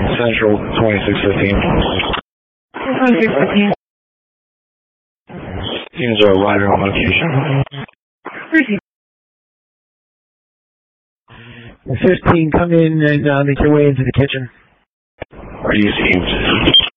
Central 2615. 2615. Teams are right on location. 15, come in and make your way into the kitchen. Are you received?